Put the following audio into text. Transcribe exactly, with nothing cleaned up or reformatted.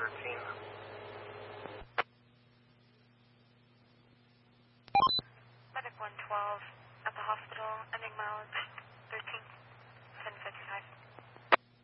thirteen. Medic one twelve at the hospital, ending mileage thirteen.